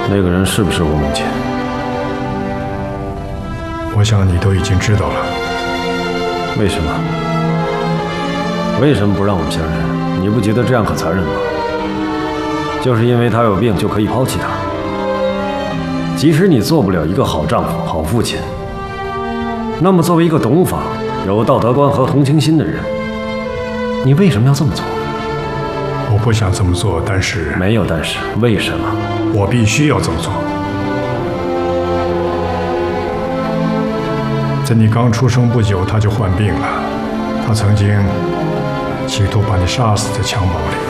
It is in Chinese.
那个人是不是我母亲？ 我想你都已经知道了。 为什么？为什么不让我们相认？你不觉得这样很残忍吗？就是因为他有病就可以抛弃他？即使你做不了一个好丈夫、好父亲，那么作为一个懂法、有道德观和同情心的人，你为什么要这么做？ 我不想这么做，但是…… 没有但是，为什么？ 我必须要这么做。在你刚出生不久，他就患病了。他曾经企图把你杀死在襁褓里。